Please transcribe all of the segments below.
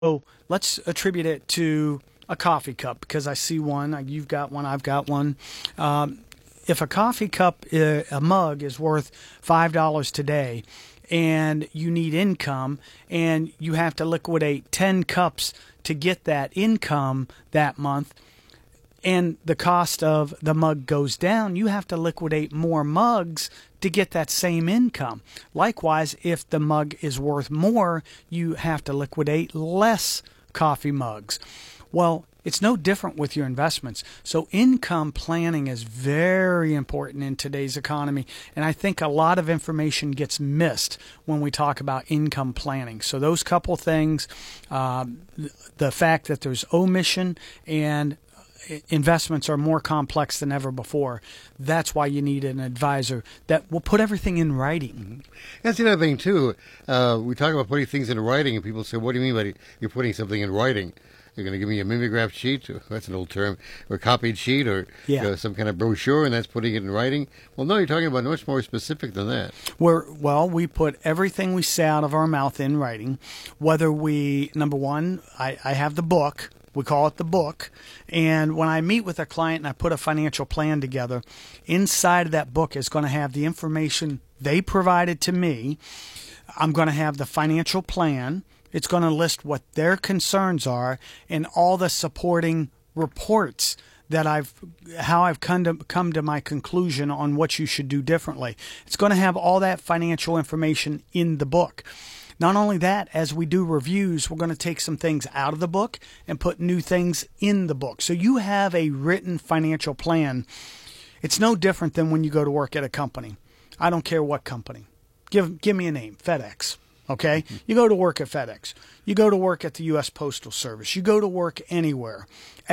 So let's attribute it to a coffee cup because I see one. You've got one. I've got one. If a coffee cup, a mug, is worth $5 today, and you need income, and you have to liquidate 10 cups to get that income that month, and the cost of the mug goes down, you have to liquidate more mugs to get that same income. Likewise, if the mug is worth more, you have to liquidate less coffee mugs. Well, it's no different with your investments. So income planning is very important in today's economy, and I think a lot of information gets missed when we talk about income planning. So those couple things, the fact that there's omission and investments are more complex than ever before. That's why you need an advisor that will put everything in writing. Mm-hmm. That's the other thing, too. We talk about putting things in writing, and people say, what do you mean by you're putting something in writing? You're going to give me a mimeographed sheet, that's an old term, or a copied sheet, or some kind of brochure, and that's putting it in writing? Well, no, you're talking about much more specific than that. We put everything we say out of our mouth in writing, whether we, number one, I have the book. We call it the book. And when I meet with a client and I put a financial plan together, inside of that book is going to have the information they provided to me. I'm going to have the financial plan. It's going to list what their concerns are and all the supporting reports that how I've come to my conclusion on what you should do differently. It's going to have all that financial information in the book. Not only that, as we do reviews, we're going to take some things out of the book and put new things in the book. So you have a written financial plan. It's no different than when you go to work at a company. I don't care what company. Give me a name, FedEx. Okay? You go to work at FedEx. You go to work at the U.S. Postal Service. You go to work anywhere.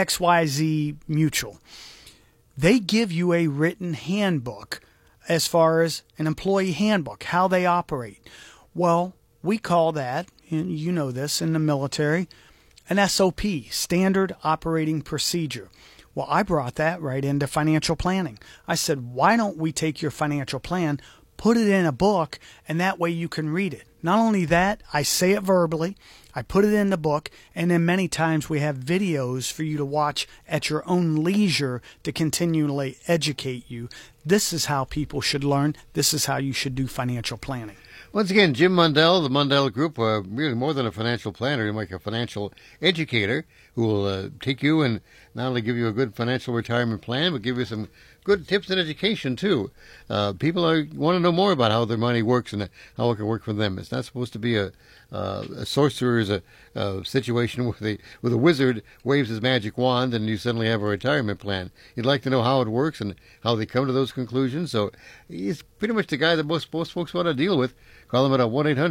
XYZ Mutual. They give you a written handbook as far as an employee handbook, how they operate. Well, we call that, and you know this in the military, an SOP, Standard Operating Procedure. Well, I brought that right into financial planning. I said, why don't we take your financial plan, put it in a book, and that way you can read it. Not only that, I say it verbally, I put it in the book, and then many times we have videos for you to watch at your own leisure to continually educate you. This is how people should learn. This is how you should do financial planning. Once again, Jim Mundell, the Mundell Group, really more than a financial planner, you're like a financial educator who will take you and not only give you a good financial retirement plan, but give you some good tips and education, too. People want to know more about how their money works and how it can work for them. It's not supposed to be a sorcerer's situation where the wizard waves his magic wand and you suddenly have a retirement plan. You'd like to know how it works and how they come to those conclusions. So he's pretty much the guy that most folks want to deal with. Call him at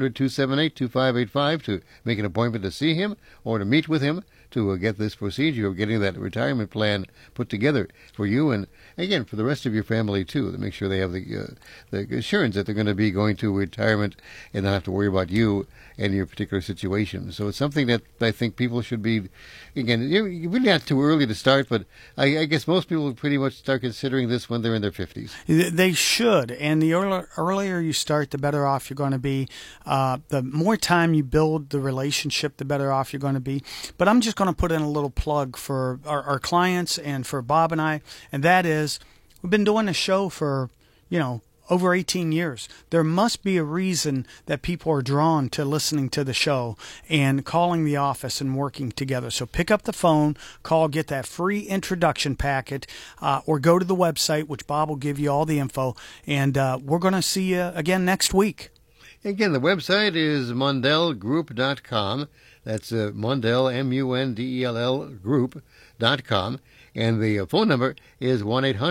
1-800-278-2585 to make an appointment to see him or to meet with him to get this procedure of getting that retirement plan put together for you and, again, for the rest of your family, too, to make sure they have the assurance that they're going to be going to retirement and not have to worry about you and your particular situation. So it's something that I think people should be, again, you're really not too early to start, but I guess most people pretty much start considering this when they're in their 50s. They should, and the earlier you start, the better off you're going to be. The more time you build the relationship, the better off you're going to be. But I'm just going to put in a little plug for our clients and for Bob and I, and that is we've been doing a show for, over 18 years. There must be a reason that people are drawn to listening to the show and calling the office and working together. So pick up the phone, call, get that free introduction packet, or go to the website, which Bob will give you all the info, and we're going to see you again next week. Again, the website is MundellGroup.com. That's Mundell, M-U-N-D-E-L-L Group.com. And the phone number is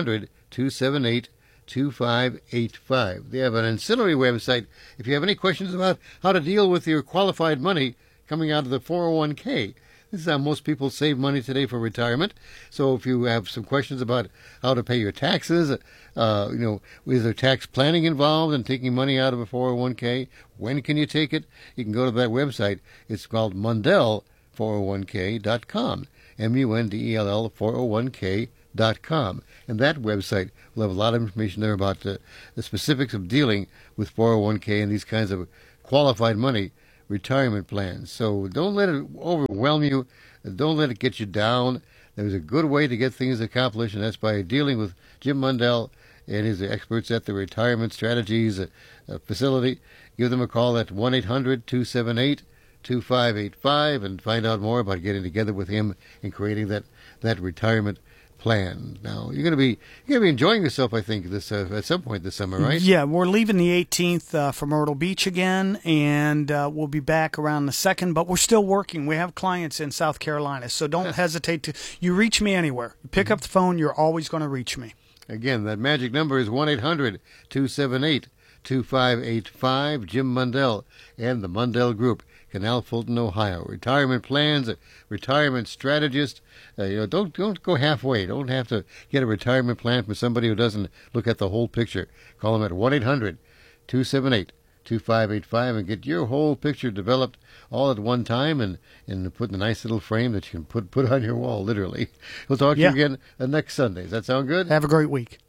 1-800-278-2585. They have an ancillary website if you have any questions about how to deal with your qualified money coming out of the 401k. This is how most people save money today for retirement. So if you have some questions about how to pay your taxes, is there tax planning involved in taking money out of a 401k? When can you take it? You can go to that website. It's called Mundell401k.com. M-U-N-D-E-L-L 401k.com. And that website will have a lot of information there about the specifics of dealing with 401k and these kinds of qualified money retirement plans. So don't let it overwhelm you. Don't let it get you down. There's a good way to get things accomplished, and that's by dealing with Jim Mundell and his experts at the Retirement Strategies facility. Give them a call at 1-800-278-2585 and find out more about getting together with him and creating that retirement plan. Now you're gonna be enjoying yourself, I think, this at some point this summer, right? Yeah, we're leaving the 18th for Myrtle Beach again, and we'll be back around the 2nd. But we're still working. We have clients in South Carolina, so don't hesitate to. You reach me anywhere. You pick up the phone. You're always going to reach me. Again, that magic number is 1-800-278-2585. Jim Mundell and the Mundell Group, Canal Fulton, Ohio. Retirement plans, retirement strategist. Don't go halfway. Don't have to get a retirement plan from somebody who doesn't look at the whole picture. Call them at 1-800-278-2585 and get your whole picture developed all at one time and put in a nice little frame that you can put on your wall, literally. We'll talk to you again next Sunday. Does that sound good? Have a great week.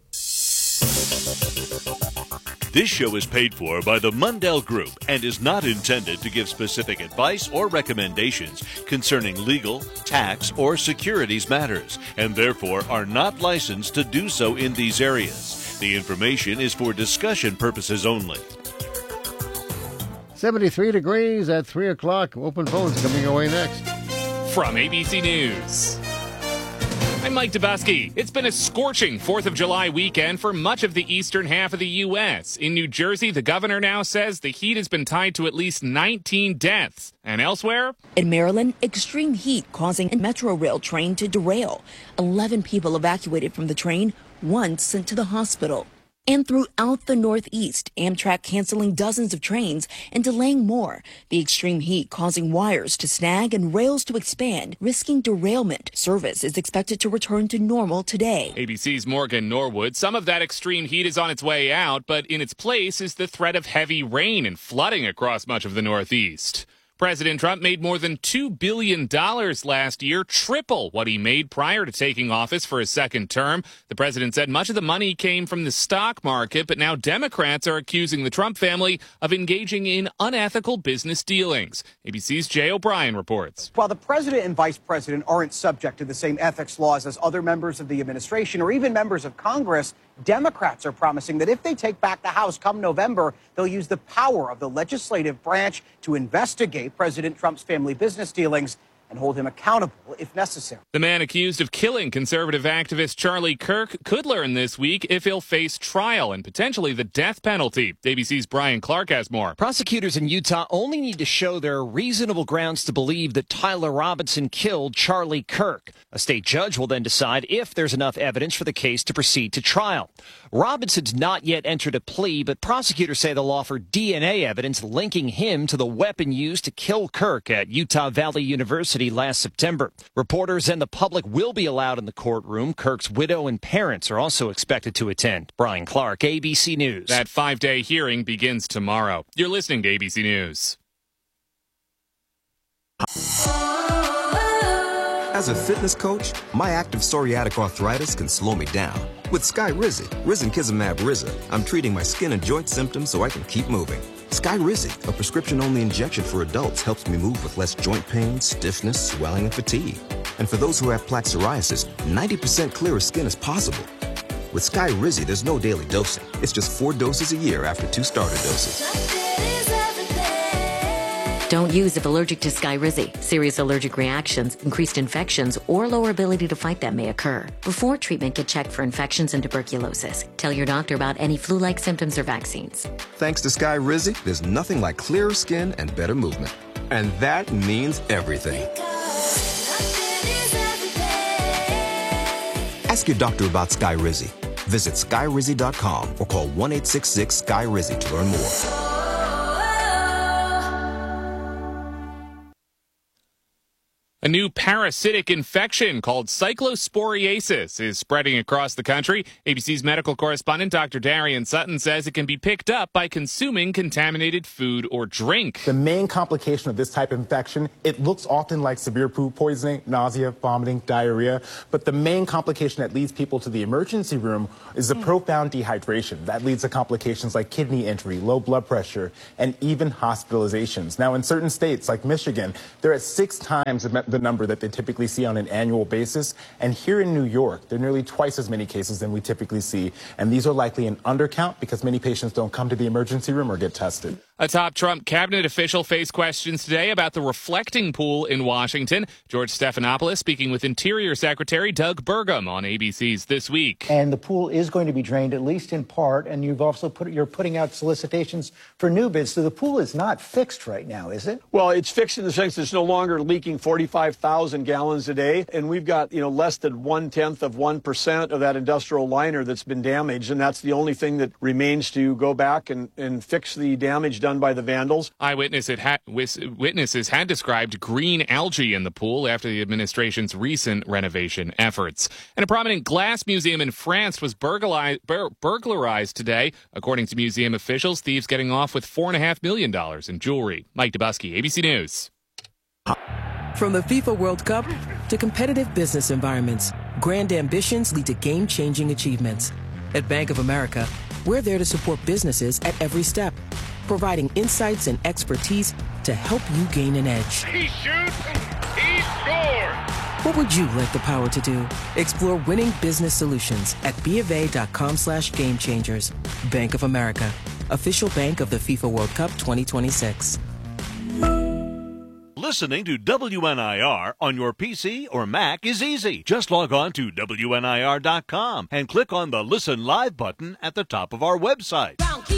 This show is paid for by the Mundell Group and is not intended to give specific advice or recommendations concerning legal, tax, or securities matters, and therefore are not licensed to do so in these areas. The information is for discussion purposes only. 73 degrees at 3 o'clock. Open phones coming your way next. From ABC News, I'm Mike Dubusky. It's been a scorching 4th of July weekend for much of the eastern half of the U.S. In New Jersey, the governor now says the heat has been tied to at least 19 deaths. And elsewhere? In Maryland, extreme heat causing a Metro Rail train to derail. 11 people evacuated from the train, one sent to the hospital. And throughout the Northeast, Amtrak canceling dozens of trains and delaying more. The extreme heat causing wires to snag and rails to expand, risking derailment. Service is expected to return to normal today. ABC's Morgan Norwood. Some of that extreme heat is on its way out, but in its place is the threat of heavy rain and flooding across much of the Northeast. President Trump made more than $2 billion last year, triple what he made prior to taking office for his second term. The president said much of the money came from the stock market, but now Democrats are accusing the Trump family of engaging in unethical business dealings. ABC's Jay O'Brien reports. While the president and vice president aren't subject to the same ethics laws as other members of the administration or even members of Congress, Democrats are promising that if they take back the House come November, they'll use the power of the legislative branch to investigate President Trump's family business dealings and hold him accountable if necessary. The man accused of killing conservative activist Charlie Kirk could learn this week if he'll face trial and potentially the death penalty. ABC's Brian Clark has more. Prosecutors in Utah only need to show there are reasonable grounds to believe that Tyler Robinson killed Charlie Kirk. A state judge will then decide if there's enough evidence for the case to proceed to trial. Robinson's not yet entered a plea, but prosecutors say they'll offer DNA evidence linking him to the weapon used to kill Kirk at Utah Valley University last September. Reporters and the public will be allowed in the courtroom. Kirk's widow and parents are also expected to attend. Brian Clark, ABC News. That 5-day hearing begins tomorrow. You're listening to ABC News. As a fitness coach, my active psoriatic arthritis can slow me down. With Skyrizi, risankizumab Riza, I'm treating my skin and joint symptoms so I can keep moving. Skyrizi, a prescription-only injection for adults, helps me move with less joint pain, stiffness, swelling, and fatigue. And for those who have plaque psoriasis, 90% clearer skin is possible. With Skyrizi, there's no daily dosing. It's just 4 doses a year after 2 starter doses. Don't use if allergic to Skyrizi. Serious allergic reactions, increased infections, or lower ability to fight them may occur. Before treatment, get checked for infections and tuberculosis. Tell your doctor about any flu-like symptoms or vaccines. Thanks to Skyrizi, there's nothing like clearer skin and better movement. And that means everything. Ask your doctor about Skyrizi. Visit Skyrizi.com or call 1-866-SKY-RIZI to learn more. A new parasitic infection called cyclosporiasis is spreading across the country. ABC's medical correspondent Dr. Darian Sutton says it can be picked up by consuming contaminated food or drink. The main complication of this type of infection, it looks often like severe food poisoning, nausea, vomiting, diarrhea. But the main complication that leads people to the emergency room is the profound dehydration. That leads to complications like kidney injury, low blood pressure, and even hospitalizations. Now, in certain states like Michigan, they're at 6 times the number that they typically see on an annual basis. And here in New York, there are nearly twice as many cases than we typically see. And these are likely an undercount because many patients don't come to the emergency room or get tested. A top Trump cabinet official faced questions today about the reflecting pool in Washington. George Stephanopoulos speaking with Interior Secretary Doug Burgum on ABC's This Week. And the pool is going to be drained, at least in part, and you've also you're putting out solicitations for new bids. So the pool is not fixed right now, is it? Well, it's fixed in the sense it's no longer leaking 45,000 gallons a day, and we've got, less than 0.1% of that industrial liner that's been damaged, and that's the only thing that remains to go back and fix the damage done by the vandals. Witnesses had described green algae in the pool after the administration's recent renovation efforts. And a prominent glass museum in France was burglarized today. According to museum officials, thieves getting off with $4.5 million in jewelry. Mike Dubusky, ABC News. From the FIFA World Cup to competitive business environments, grand ambitions lead to game-changing achievements. At Bank of America, we're there to support businesses at every step, providing insights and expertise to help you gain an edge. He shoots, he scores! What would you like the power to do? Explore winning business solutions at BofA.com/gamechangers. Bank of America, official bank of the FIFA World Cup 2026. Listening to WNIR on your PC or Mac is easy. Just log on to WNIR.com and click on the Listen Live button at the top of our website.